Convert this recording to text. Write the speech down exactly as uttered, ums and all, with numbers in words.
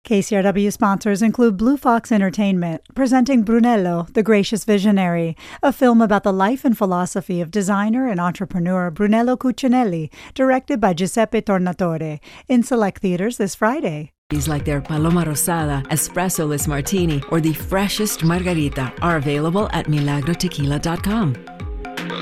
K C R W sponsors include Blue Fox Entertainment, presenting Brunello, the Gracious Visionary, a film about the life and philosophy of designer and entrepreneur Brunello Cucinelli, directed by Giuseppe Tornatore, in select theaters this Friday. Like their Paloma Rosada, Espresso-less Martini, or the freshest Margarita are available at milagro tequila dot com.